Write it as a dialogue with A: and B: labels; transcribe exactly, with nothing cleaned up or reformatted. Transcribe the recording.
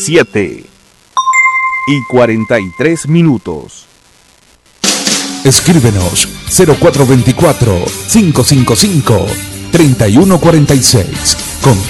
A: siete y cuarenta y tres minutos.
B: Escríbenos cero cuatro dos cuatro, cinco cinco cinco, tres uno cuatro seis. Contigo